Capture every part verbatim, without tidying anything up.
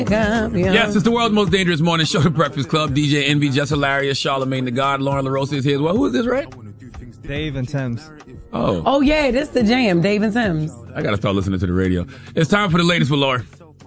Yes, it's the world's most dangerous morning show, The Breakfast Club. D J Envy, Just Hilarious, Charlamagne the God, Lauren LaRosa is here as well. Who is this, right? Dave and Sims. Oh. Oh, yeah, this the jam, Dave and Sims. I got to start listening to the radio. It's time for the latest with Lauren.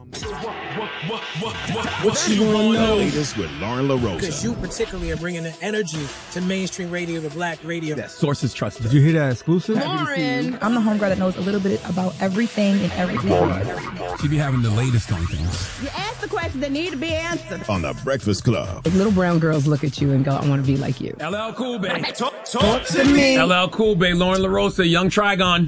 What you want to know? Latest with Lauren LaRosa. Because you particularly are bringing the energy to mainstream radio, to black radio. That sources trusted. Did you hear that exclusive? Lauren. I'm the homegirl that knows a little bit about everything and everything. She be having the latest on things. You ask the questions that need to be answered. On The Breakfast Club. If little brown girls look at you and go, I want to be like you. L L Cool Bay. Talk, talk to me. L L Cool Bay, Lauren LaRosa, Young Trigon.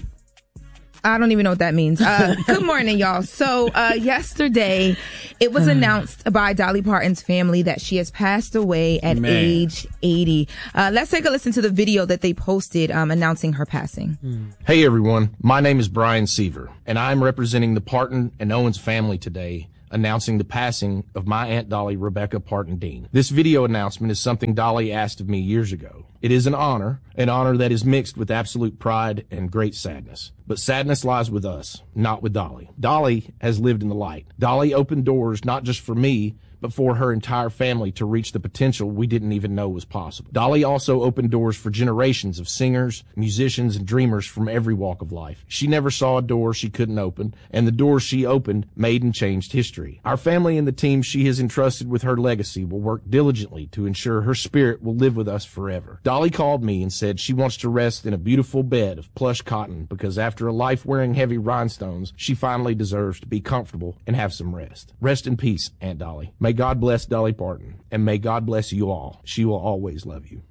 I don't even know what that means. Uh, good morning, y'all. So uh, yesterday, it was announced by Dolly Parton's family that she has passed away at Man. age eighty. Uh, let's take a listen to the video that they posted um, announcing her passing. Hey, everyone. My name is Brian Seaver, and I'm representing the Parton and Owens family today, announcing the passing of my Aunt Dolly, Rebecca Parton Dean. This video announcement is something Dolly asked of me years ago. It is an honor, an honor that is mixed with absolute pride and great sadness. But sadness lies with us, not with Dolly. Dolly has lived in the light. Dolly opened doors not just for me, but for her entire family to reach the potential we didn't even know was possible. Dolly also opened doors for generations of singers, musicians, and dreamers from every walk of life. She never saw a door she couldn't open, and the doors she opened made and changed history. Our family and the team she has entrusted with her legacy will work diligently to ensure her spirit will live with us forever. Dolly called me and said she wants to rest in a beautiful bed of plush cotton because after a life wearing heavy rhinestones, she finally deserves to be comfortable and have some rest. Rest in peace, Aunt Dolly. May God bless Dolly Parton, and may God bless you all. She will always love you.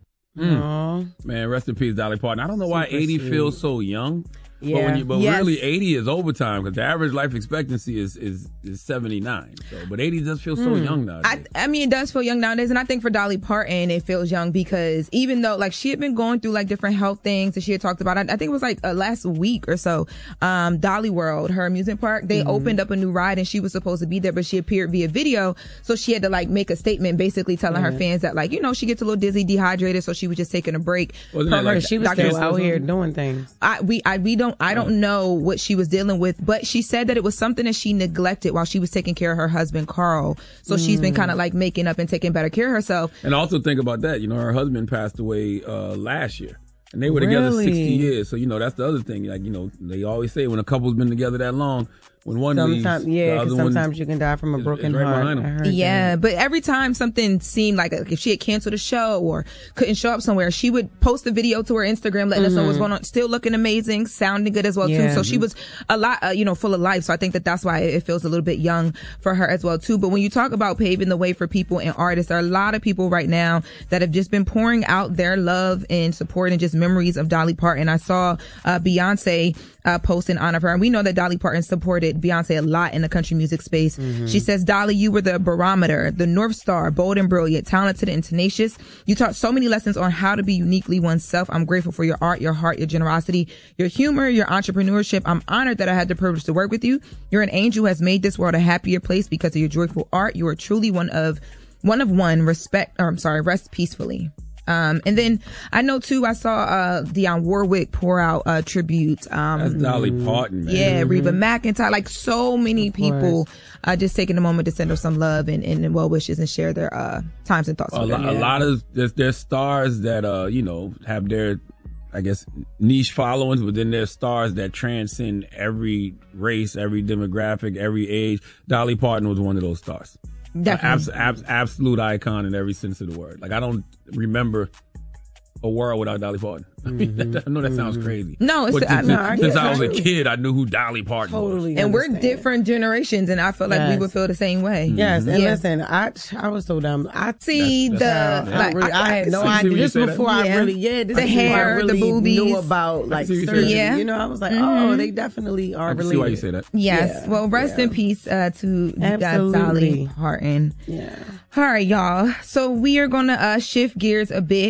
Mm. Man, rest in peace, Dolly Parton. I don't know why Super eighty sweet. feels so young. Yeah. But, when you, but Yes. really, eighty is overtime because the average life expectancy is is, is seventy-nine. So, but eighty does feel so young nowadays. I, I mean, it does feel young nowadays, and I think for Dolly Parton, it feels young because even though, like, she had been going through, like, different health things that she had talked about, I, I think it was, like, uh, last week or so, um, Dolly World, her amusement park, they mm-hmm. opened up a new ride, and she was supposed to be there, but she appeared via video, so she had to, like, make a statement basically telling mm-hmm. her fans that, like, you know, she gets a little dizzy, dehydrated, so she was just taking a break. Wasn't it like she was Doctor still out here doing things. I, we, I, we don't, I don't know what she was dealing with, but she said that it was something that she neglected while she was taking care of her husband, Carl. So mm. she's been kind of like making up and taking better care of herself. And also think about that. You know, her husband passed away uh, last year. And they were together Really? sixty years. So, you know, that's the other thing. Like, you know, they always say when a couple's been together that long, when one Sometimes, leaves, yeah, the other because one sometimes you can die from a is- broken is right heart. behind 'em. I heard Yeah, that. but every time something seemed like a, if she had canceled a show or couldn't show up somewhere, she would post a video to her Instagram letting us know what's going on. Still looking amazing, sounding good as well Yeah. too. So she was a lot, uh, you know, full of life. So I think that that's why it feels a little bit young for her as well too. But when you talk about paving the way for people and artists, there are a lot of people right now that have just been pouring out their love and support and just memories of Dolly Parton. I saw uh, Beyonce uh, post in honor of her, and we know that Dolly Parton supported Beyonce a lot in the country music space. Mm-hmm. She says, Dolly, you were the barometer, the North Star, bold and brilliant, talented and tenacious. You taught so many lessons on how to be uniquely oneself. I'm grateful for your art, your heart, your generosity, your humor, your entrepreneurship. I'm honored that I had the privilege to work with you. You're an angel who has made this world a happier place because of your joyful art. You are truly one of, one of one. Respect, or I'm sorry, rest peacefully. Um, and then I know too, I saw, uh, Dionne Warwick pour out a tribute. Um, That's Dolly Parton, man. yeah, Reba McEntire, like so many people, uh, just taking a moment to send her some love and, and well wishes and share their, uh, times and thoughts. A, with lo- her. a lot of there's, there's stars that uh you know have their, I guess, niche followings, but then there's stars that transcend every race, every demographic, every age. Dolly Parton was one of those stars. Definitely. Abs- abs- absolute icon in every sense of the word. Like, I don't remember a world without Dolly Parton. I mean, I know that sounds crazy. No, it's but I, since, no, I since get I was a it. kid, I knew who Dolly Parton Totally. was. And we're understand. different generations, and I feel like we Yes. would feel the same way. Yes, and Yeah. listen, I I was so dumb. I See That's- the that's- I, like, really, I, had no see- see idea. when you This say that? before I Yeah. really, yeah, this The is before hair, I the really boobies. knew about like see what you're surgery. saying. Yeah. You know, I was like, Mhm. oh, they definitely are I can related. see why you say that. Yes. Yeah, Well, rest yeah. in peace uh, to uh, Absolutely. Dolly Parton. Yeah. All right, y'all. So we are going to uh, shift gears a bit.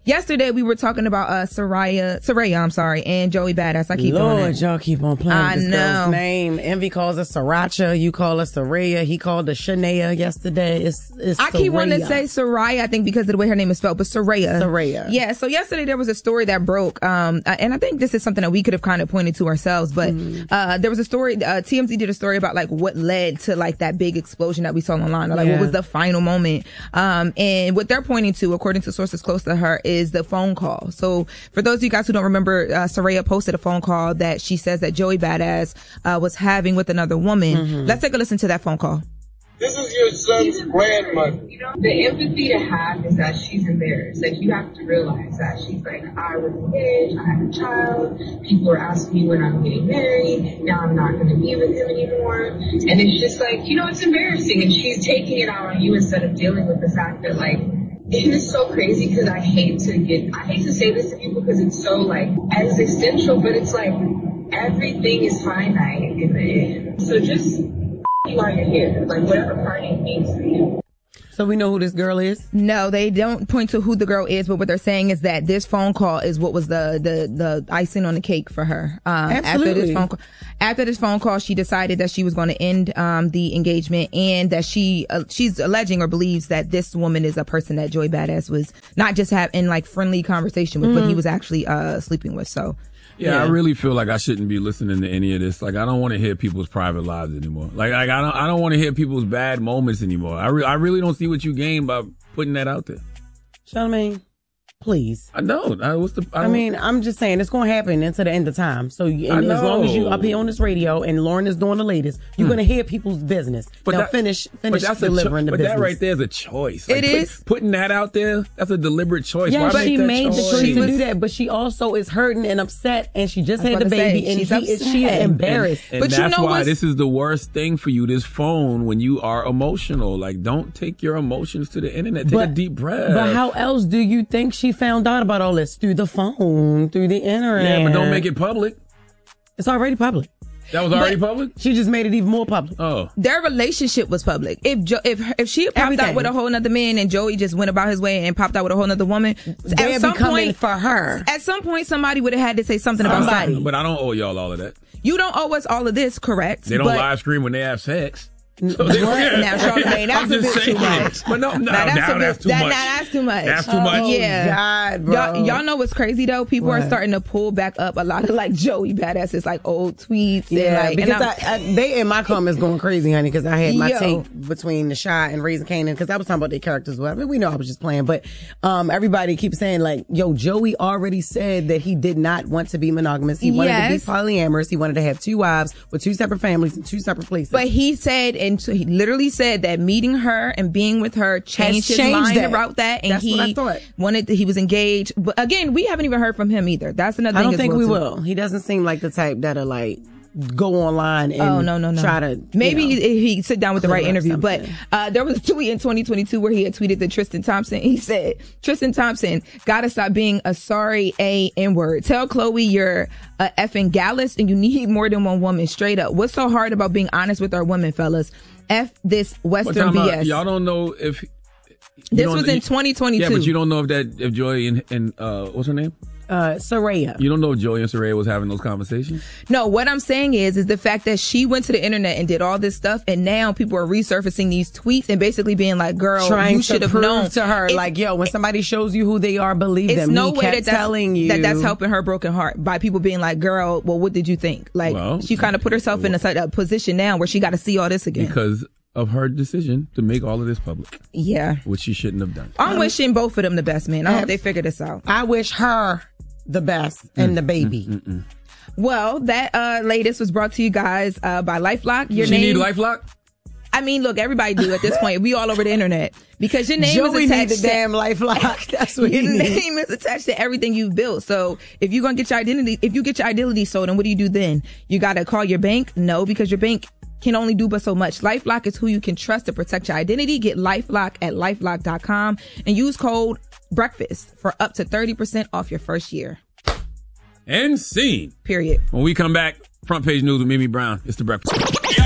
Yesterday we were talking about uh Soraya, Soraya, I'm sorry, and Joey Badass. I keep Lord, doing it. y'all keep on playing I with this know. girl's name. Envy calls her Sriracha. You call her Soraya. He called her Shania yesterday. It's, it's I keep Soraya. wanting to say Soraya, I think because of the way her name is spelled, but Soraya. Soraya. Yeah, so yesterday there was a story that broke, um, uh, and I think this is something that we could have kind of pointed to ourselves, but Mm-hmm. uh, there was a story, uh, T M Z did a story about like what led to like that big explosion that we saw online, or like Yeah. what was the final moment. Um, and what they're pointing to, according to sources close to her, is the phone call. So for those of you guys who don't remember, uh, Soraya posted a phone call that she says that Joey Badass uh, was having with another woman. Mm-hmm. Let's take a listen to that phone call. This is your son's grandmother. You know, the empathy to have is that she's embarrassed. Like, you have to realize that she's like, I was engaged, I have a child, people are asking me when I'm getting married, now I'm not going to be with him anymore. And it's just like, you know, it's embarrassing. And she's taking it out on you instead of dealing with the fact that, like, it is so crazy because I hate to get, I hate to say this to people because it's so, like, existential, but it's like, everything is finite in the end. So just, while you're here, like whatever party means for you. So we know who this girl is? No, they don't point to who the girl is, but what they're saying is that this phone call is what was the the, the icing on the cake for her. Um, Absolutely. After this phone call, after this phone call, she decided that she was going to end um, the engagement, and that she uh, she's alleging or believes that this woman is a person that Joey Badass was not just having like friendly conversation with, Mm-hmm. but he was actually uh, sleeping with. So. Yeah, Yeah. I really feel like I shouldn't be listening to any of this. Like, I don't want to hear people's private lives anymore. Like, like I don't, I don't want to hear people's bad moments anymore. I, re- I really don't see what you gain by putting that out there. Charlamagne, please. I don't. I, what's the? I, I don't, mean, I'm just saying it's going to happen until the end of time. So, you, I and as long as you know. up here on this radio and Lauren is doing the latest, you're going to hear people's business. But now that- finish, but finish that's a delivering cho- the but business. that right there is a choice. It Like, put- is. putting that out there. That's a deliberate choice. Yeah, Why but make she that made the choice She to was- do that, but she also is hurting and upset, and she just I was had the about to say, baby, and she's she is, she is upset. embarrassed. And But you that's know why what's- this is the worst thing for you, this phone, when you are emotional. Like, don't take your emotions to the internet. Take a deep breath. But how else do you think she found out about all this? Through the phone, through the internet. Yeah, but don't make it public. It's already public. That was already But- public? She just made it even more public. Oh. Their relationship was public. If jo- if if she had popped Everything. out with a whole nother man and Joey just went about his way and popped out with a whole nother woman, They'd at some be coming point for her. at some point somebody would have had to say something about Somebody. something. But I don't owe y'all all of that. You don't owe us all of this, correct? They don't but live stream when they have sex. So What? they- Now, Charlamagne, that's I'm a just bit too saying. much. But no, no, Now, that's now a that's bit- too that- much. now that's too much. That's too much. Oh, yeah. God, bro. Y'all, y'all know what's crazy though? People are What? starting to pull back up a lot of like Joey Badass's like old tweets. Yeah, and, like, because and I, I, they in my comments going crazy, honey, because I had my Yo. take between the Shy and Raising Canaan, because I was talking about their characters. Well, I mean, we know I was just playing, but um, everybody keeps saying like, yo, Joey already said that he did not want to be monogamous. He wanted Yes. to be polyamorous. He wanted to have two wives with two separate families in two separate places. But he said, and so he literally said that meeting her and being with her changed his changed mind that. about that, and That's he what I thought. wanted. He was engaged, but again, we haven't even heard from him either. That's another. I thing don't as think well, we too. will. He doesn't seem like the type that'll like go online and Oh no no no! try to maybe you know, he, he sit down with the clear right up interview. But something. uh, there was a tweet in twenty twenty-two where he had tweeted to Tristan Thompson. He said, "Tristan Thompson, gotta stop being a sorry a n word. Tell Chloe you're a effing gallus and you need more than one woman. Straight up. What's so hard about being honest with our women, fellas? F this But Western time B out, S." y'all don't know if. you This don't- was in you- twenty twenty-two. Yeah, but you don't know if that if Joey and, and uh what's her name? uh, Soraya. You don't know if Joey and Soraya was having those conversations. No, what I'm saying is, is the fact that she went to the internet and did all this stuff, and now people are resurfacing these tweets and basically being like, "Girl, Trying you should to have prove known." to her, It's- like, yo, when somebody shows you who they are, believe it's them. no he way kept that that's, telling you that that's helping her broken heart by people being like, "Girl, well, what did you think?" Like, Well, she kind of put herself in a, a position now where she got to see all this again. Because of her decision to make all of this public, Yeah, which she shouldn't have done. I'm wishing both of them the best, man. I hope they figure this out. I wish her the best and the baby. Well, that uh latest was brought to you guys uh by LifeLock. Your She name, need LifeLock? I mean, look, everybody do at this point. We all over the internet because your name Joey is need attached the to damn LifeLock. That's what Your he needs. name is attached to everything you've built. So if you're gonna get your identity, if you get your identity stolen, what do you do then? You gotta call your bank? No, because your bank can only do but so much. LifeLock is who you can trust to protect your identity. Get LifeLock at lifelock dot com and use code BREAKFAST for up to thirty percent off your first year. And scene. Period. When we come back, front page news with Mimi Brown. It's the Breakfast.